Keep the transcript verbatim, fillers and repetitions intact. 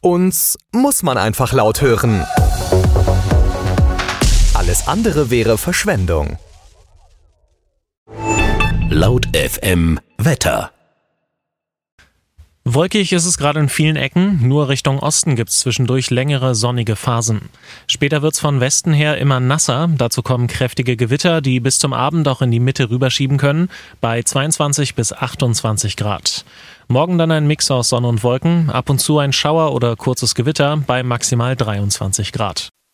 Uns muss man einfach laut hören. Alles andere wäre Verschwendung. Laut F M Wetter. Wolkig ist es gerade in vielen Ecken, nur Richtung Osten gibt es zwischendurch längere sonnige Phasen. Später wird es von Westen her immer nasser, dazu kommen kräftige Gewitter, die bis zum Abend auch in die Mitte rüberschieben können, bei zweiundzwanzig bis achtundzwanzig Grad. Morgen dann ein Mix aus Sonne und Wolken, ab und zu ein Schauer oder kurzes Gewitter bei maximal dreiundzwanzig Grad.